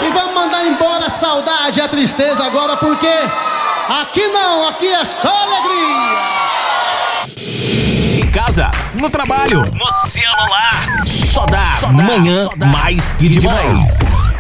E vamos mandar embora a saudade e a tristeza agora, porque aqui não, aqui é só alegria. Em casa, no trabalho, no celular, só dá Manhã Mais que Demais.